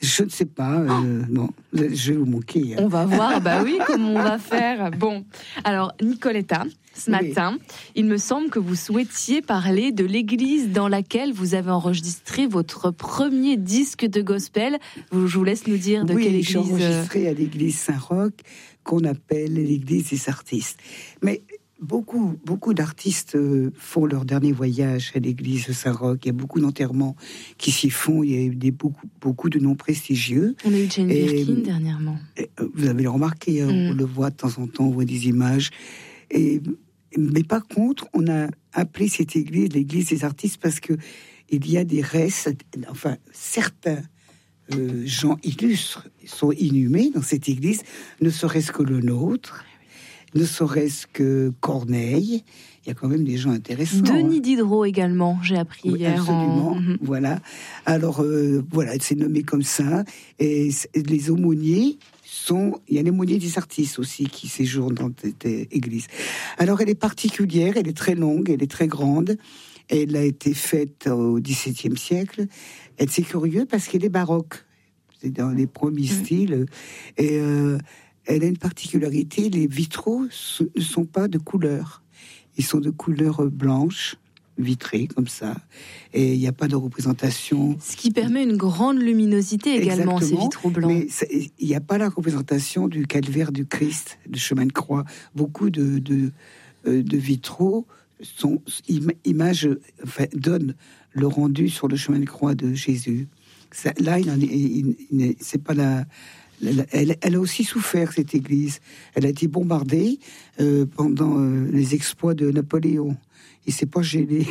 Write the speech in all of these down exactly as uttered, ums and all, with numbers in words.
Je ne sais pas. Euh, bon, je vais vous manquer. Hein. On va voir. Bah oui, comment on va faire. Bon, alors Nicoletta, ce matin, oui. il me semble que vous souhaitiez parler de l'église dans laquelle vous avez enregistré votre premier disque de gospel. Je vous laisse nous dire de oui, quelle église. Oui, j'ai enregistré à l'église Saint-Roch, qu'on appelle l'église des artistes. Mais beaucoup, beaucoup d'artistes font leur dernier voyage à l'église de Saint-Roch. Il y a beaucoup d'enterrements qui s'y font. Il y a des, beaucoup, beaucoup de noms prestigieux. On a eu Jane Birkin dernièrement. Vous avez remarqué, mm. on le voit de temps en temps, on voit des images. Et, mais par contre, on a appelé cette église l'église des artistes parce que il y a des restes, enfin certains euh, gens illustres sont inhumés dans cette église, ne serait-ce que le nôtre, ne serait-ce que Corneille. Il y a quand même des gens intéressants. Denis hein. Diderot également, j'ai appris oui, hier. Absolument, en... voilà. Alors, euh, voilà, c'est nommé comme ça. Et les aumôniers sont... Il y a l'aumônier des artistes aussi qui séjournent dans cette église. Alors, elle est particulière, elle est très longue, elle est très grande. Elle a été faite au dix-septième siècle. Et c'est curieux parce qu'elle est baroque. C'est dans les premiers mmh. styles. Et... Euh, elle a une particularité, les vitraux ne sont pas de couleur. Ils sont de couleur blanche, vitrée, comme ça. Et il n'y a pas de représentation. Ce qui permet une grande luminosité également, exactement, ces vitraux blancs. Mais il n'y a pas la représentation du calvaire du Christ, du chemin de croix. Beaucoup de, de, de vitraux sont, images, enfin, donnent le rendu sur le chemin de croix de Jésus. Ça, là, il en est, il, il, c'est pas la... Elle, elle, elle a aussi souffert, cette église. Elle a été bombardée euh, pendant euh, les exploits de Napoléon. Il s'est pas gêné.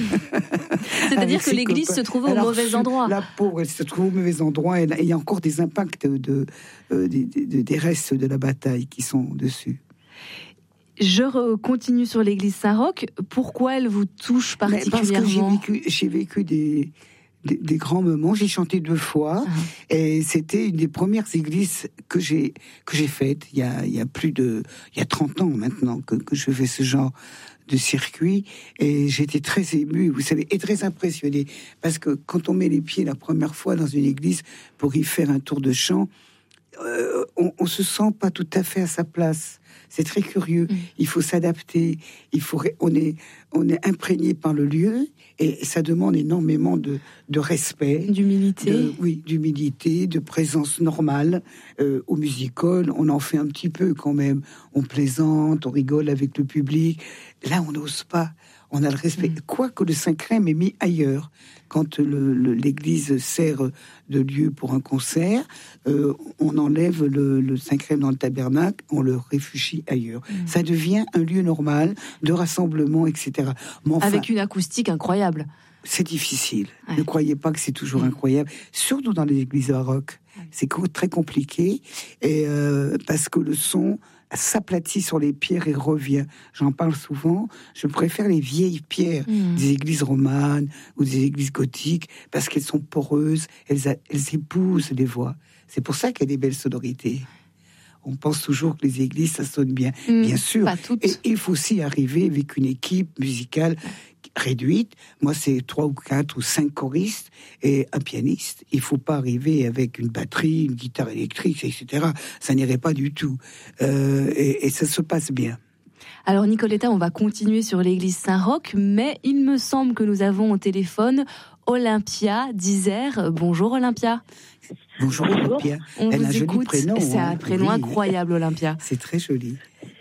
C'est-à-dire que l'église copains. se trouvait au Alors, mauvais endroit. La pauvre, elle se trouve au mauvais endroit. Et il y a encore des impacts de, euh, des, des, des restes de la bataille qui sont dessus. Je continue sur l'église Saint-Roch. Pourquoi elle vous touche particulièrement ? Mais parce que j'ai vécu, j'ai vécu des... Des, des grands moments. J'ai chanté deux fois ah. et c'était une des premières églises que j'ai que j'ai faites. Il y a il y a plus de il y a trente ans maintenant que que je fais ce genre de circuit et j'étais très émue, vous savez, et très impressionnée parce que quand on met les pieds la première fois dans une église pour y faire un tour de chant, euh, on, on se sent pas tout à fait à sa place. C'est très curieux. Mmh. Il faut s'adapter. Il faut, on est, on est imprégné par le lieu et ça demande énormément de, de respect, d'humilité. De, oui, d'humilité, de présence normale. Euh, au music-hall, on en fait un petit peu quand même. On plaisante, on rigole avec le public. Là, on n'ose pas. On a le respect. Mmh. Quoique le Saint-Crème est mis ailleurs. Quand le, le, l'église sert de lieu pour un concert, euh, on enlève le, le Saint-Crème dans le tabernacle, on le réfugie ailleurs. Mmh. Ça devient un lieu normal de rassemblement, et cetera. Mais enfin, avec une acoustique incroyable. C'est difficile. Ouais. Ne croyez pas que c'est toujours mmh. incroyable. Surtout dans les églises baroques. Ouais. C'est très compliqué. Et euh, parce que le son s'aplatit sur les pierres et revient. J'en parle souvent. Je préfère les vieilles pierres mmh. des églises romanes ou des églises gothiques parce qu'elles sont poreuses, elles, a, elles épousent les voix. C'est pour ça qu'il y a des belles sonorités. On pense toujours que les églises, ça sonne bien. Mmh, bien sûr. Pas toutes. Et il faut aussi arriver avec une équipe musicale réduite. Moi, c'est trois ou quatre ou cinq choristes et un pianiste. Il faut pas arriver avec une batterie, une guitare électrique, et cetera. Ça n'irait pas du tout. Euh, et, et ça se passe bien. Alors, Nicoletta, on va continuer sur l'église Saint-Roch, mais il me semble que nous avons au téléphone Olympia d'Isère. Bonjour, Olympia. Bonjour, Olympia. On Elle vous a un écoute. joli prénom. C'est un prénom oui. incroyable, Olympia. C'est très joli.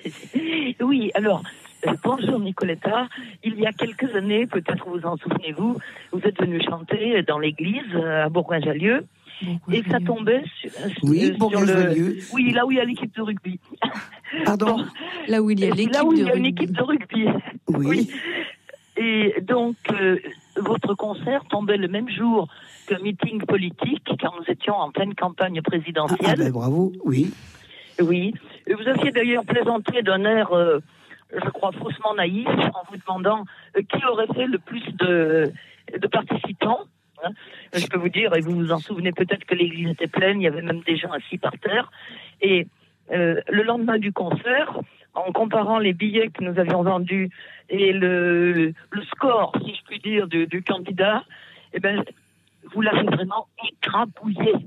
Oui, alors... Bonjour Nicoletta, il y a quelques années, peut-être vous en souvenez-vous, vous êtes venu chanter dans l'église à Bourgoin-Jallieu et ça tombait sur, oui, sur Bourgoin-Jallieu. le... Oui, là où il y a l'équipe de rugby. Pardon. Bon, là où il y a l'équipe là où il y a de une rugby. équipe de rugby. Oui. oui. Et donc, euh, votre concert tombait le même jour qu'un meeting politique quand nous étions en pleine campagne présidentielle. Ah, ah ben bravo, oui. Oui. Et vous aviez d'ailleurs plaisanté d'un air... Euh, je crois, faussement naïf, en vous demandant euh, qui aurait fait le plus de, de participants. Hein. Je peux vous dire, et vous vous en souvenez peut-être que l'église était pleine, il y avait même des gens assis par terre. Et euh, le lendemain du concert, en comparant les billets que nous avions vendus et le, le score, si je puis dire, du, du candidat, eh ben, vous l'avez vraiment écrabouillé.